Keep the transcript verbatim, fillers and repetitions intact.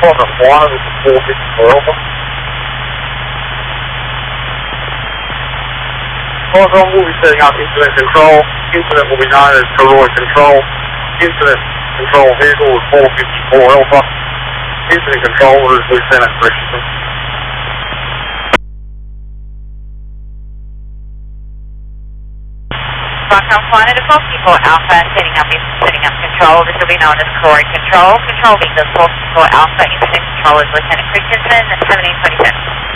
on the fly with the four fifty-four Alpha. Qualcomm will be setting up incident control. Incident will be known as Karoy Control. Incident control vehicle with four fifty-four Alpha. Incident control is Lieutenant Christensen. Qualcomm flying at a four fifty-four Alpha, setting up setting up control. This will be known as Karoy Control. Control vehicle four fifty-four Alpha. Incident control is Lieutenant Christensen, seventeen twenty-seven.